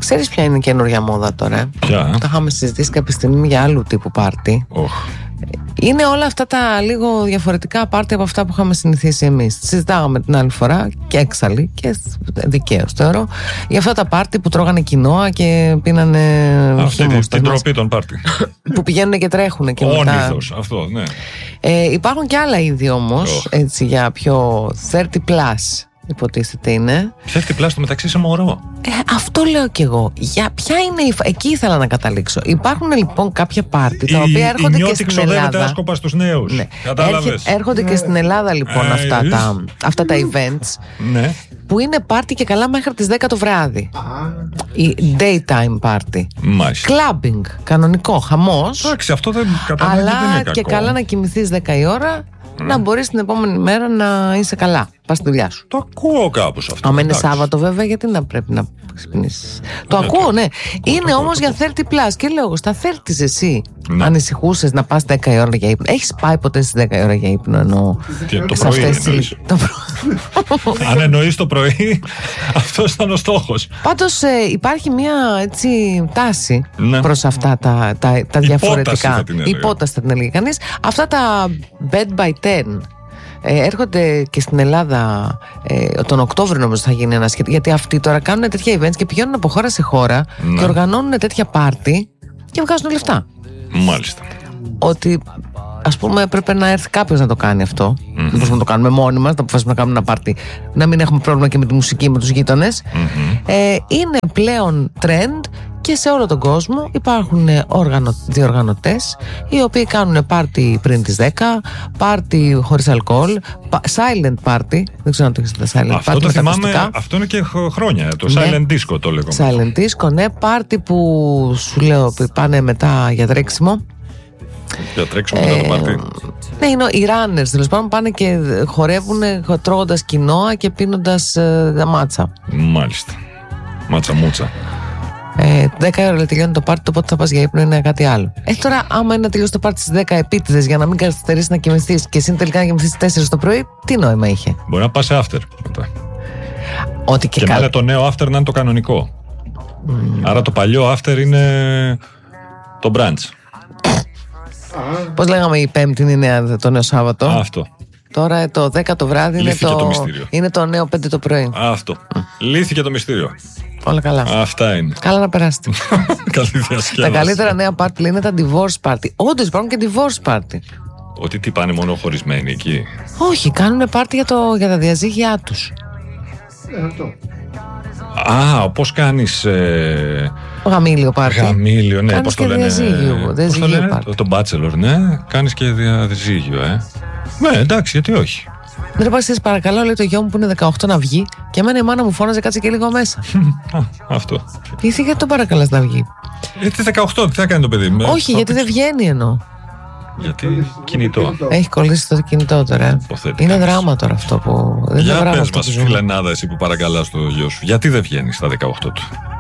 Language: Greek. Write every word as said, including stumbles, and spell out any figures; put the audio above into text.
Ξέρεις ποια είναι η καινούργια μόδα τώρα? Ποια? Το είχαμε συζητήσει κάποια στιγμή για άλλου τύπου πάρτι. Oh. Είναι όλα αυτά τα λίγο διαφορετικά πάρτι από αυτά που είχαμε συνηθίσει εμείς. Συζητάγαμε την άλλη φορά και έξαλλη και δικαίως θεωρώ για αυτά τα πάρτι που τρώγανε κοινόα και πίνανε. Αυτή την, την τροπή των πάρτι. Που πηγαίνουν και τρέχουν και μετά. Όνειθος, αυτό, ναι. Ε, υπάρχουν και άλλα είδη όμως, oh. έτσι για πιο τριάντα plus. Υποτίθεται είναι. Πέφτει πλάστο μεταξύ σε μωρό. Ε, αυτό λέω κι εγώ. Για ποια είναι η... Εκεί ήθελα να καταλήξω. Υπάρχουν λοιπόν κάποια πάρτι τα οποία έρχονται η και στην Ελλάδα. Άσκοπα στους νέους. Ναι. Κατάλαβες. Έρχε, έρχονται ναι. και στην Ελλάδα λοιπόν ε, αυτά, ε, τα, αυτά τα events. Ναι. Που είναι πάρτι και καλά μέχρι τις δέκα το βράδυ. Η daytime party. Μάλιστα. Clubbing. Κανονικό. Χαμός. Εντάξει, αυτό δεν καταλαβαίνω. Αλλά δεν είναι κακό. Και καλά να κοιμηθείς δέκα η ώρα. Mm. Να μπορείς την επόμενη μέρα να είσαι καλά. Πας στη δουλειά σου. Το ακούω κάπως αυτό. Αν είναι Σάββατο, βέβαια, γιατί να πρέπει να ξυπνήσεις. Το ναι, ακούω, ναι. Το είναι το όμως για τριάντα plus. Και λέω, στα τριάντα εσύ ναι. ανησυχούσες να πας δέκα η ώρα για ύπνο? Έχεις πάει ποτέ στις δέκα η ώρα για ύπνο? Εννοώ. Και το πρωί. Αυτές το πρωί. Αν εννοείς το πρωί, αυτός ήταν ο στόχος. Πάντως ε, υπάρχει μια έτσι τάση ναι. προς αυτά τα, τα, τα διαφορετικά. Υπόταση θα την έλεγε κανείς. Αυτά τα bed by ten. Ε, έρχονται και στην Ελλάδα ε, τον Οκτώβριο νομίζω θα γίνει ένα σχέδιο. Γιατί αυτοί τώρα κάνουν τέτοια events και πηγαίνουν από χώρα σε χώρα ναι. και οργανώνουν τέτοια πάρτι και βγάζουν λεφτά. Μάλιστα. Ότι ας πούμε έπρεπε να έρθει κάποιος να το κάνει αυτό. Mm-hmm. Δεν μπορούμε να το κάνουμε μόνοι μας, να αποφασίσουμε να κάνουμε ένα πάρτι, να μην έχουμε πρόβλημα και με τη μουσική, με τους γείτονες. Mm-hmm. ε, Είναι πλέον trend. Και σε όλο τον κόσμο υπάρχουν οργανω... διοργανωτές οι οποίοι κάνουν πάρτι πριν τις δέκα, πάρτι χωρίς αλκοόλ, silent party. Δεν ξέρω αν το έχεις τα silent αυτό party. Το θυμάμαι, αυτό είναι και χρόνια. Το ναι. silent disco το λέγαμε. Silent disco, ναι. Πάρτι που σου λέω πάνε μετά για τρέξιμο. Για τρέξιμο μετά ε, το πάρτι. Ναι, είναι οι runners. Τέλος πάντων πάνε και χορεύουν τρώγοντας κοινόα και πίνοντας ε, μάτσα. Μάλιστα. Μάτσα μούτσα. Ε, δέκα ώρα λέει τελειώνει το πάρτι, οπότε θα πας για ύπνο είναι κάτι άλλο. Ε, τώρα, άμα είναι να τελειώσει το πάρτι στις δέκα επίτηδες για να μην καθυστερήσεις να κοιμηθείς και εσύ τελικά να κοιμηθείς στις τέσσερις το πρωί, τι νόημα είχε? Μπορεί να πας σε after μετά. Ότι και και καλά. μάλλον το νέο after να είναι το κανονικό. Mm. Άρα το παλιό after είναι το brunch. Πώς λέγαμε η Πέμπτη είναι η νέα, το νέο Σάββατο. Α, αυτό. Τώρα το δέκα το βράδυ είναι το, το είναι το νέο πέντε το πρωί. Α, αυτό. Mm. Λύθηκε το μυστήριο. Όλα καλά. Αυτά είναι. Καλά να περάσετε. Καλή διασκέδαση. Τα καλύτερα νέα πάρτι είναι τα divorce party. Όντως υπάρχουν και divorce party. Ότι τι πάνε μόνο χωρισμένοι εκεί? Όχι, κάνουν πάρτι για, το, για τα διαζύγια τους. Ε, αυτό. Α, πώς κάνεις ε... γαμήλιο πάρτι. Γαμήλιο, ναι. Πώς το λένε? Διαζύγιο, πώς το λένε? Το, το bachelor, ναι. Κάνεις και διαζύγιο, ε. Ναι, εντάξει, γιατί όχι. Δεν πας εσείς παρακαλώ, λέει το γιο μου που είναι δεκαοκτώ να βγει και εμένα η μάνα μου φώναζε κάτσε και λίγο μέσα. Α, αυτό. Γιατί γιατί τον παρακαλάς να βγει? Γιατί δεκαοκτώ, τι θα κάνει το παιδί? Όχι, γιατί δεν βγαίνει εννοώ. Γιατί κινητό. Έχει κολλήσει το κινητό τώρα. Είναι δράμα τώρα αυτό που. Για πες μας, φιλενάδα, εσύ που παρακαλάς το γιο σου, γιατί δεν βγαίνει στα δεκαοκτώ του?